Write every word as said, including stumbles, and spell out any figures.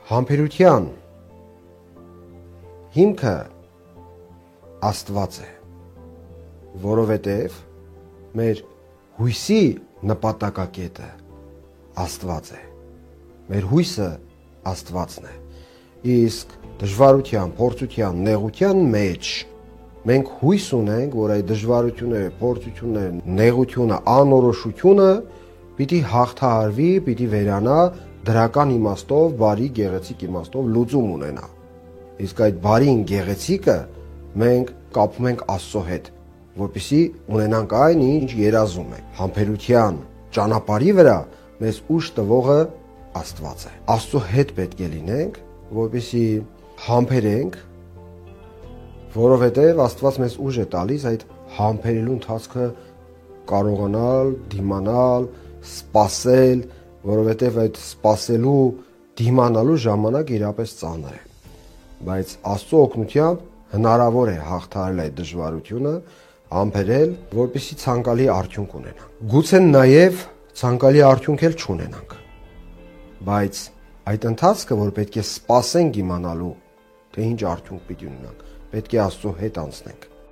Համբերության հիմքը Աստված է, որովհետև մեր հույսի նպատակակետը Աստված է, մեր հույսը Աստվածն է, իսկ դժվարության, փորձության, նեղության մեջ մենք հույս ունենք, որ այդ դժվարությունները, փորձությունները, նեղությունը, անորոշությունը պիտի հաղթահարվի, պիտի վերանա դրական իմաստով, բարի, գեղեցիկ իմաստով լուծում ունենա։ Իսկ այդ բարին, գեղեցիկը մենք կապում ենք Աստծո հետ, որպեսզի ունենանք այն, ինչ երազում ենք։ Համբերության ճանապարհի վրա մեզ ուժ տվողը Աստված է։ Աստծո հետ պետք է լինենք, որպեսզի համբերենք, որովհետև Աստված մեզ ուժ է տալիս այդ համբերելու ընթացքը կարողանալ, դիմանալ, սպասել, որովհետև այդ սպասելու, դիմանալու ժամանակ իրապես ծանր է։ Բայց Աստծո օգնությամբ հնարավոր է հաղթահարել այդ դժվարությունը, համբերել, որպեսզի ցանկալի արդյունք ունենանք։ Գուցե նաև ցանկալի արդյունք էլ չունենանք։ Բայց այդ ընթացքը, որ պետք է սպասենք իմանալու, թե ինչ արդյունք պիտի ունենանք, պետք է Աստծո հետ անցնենք։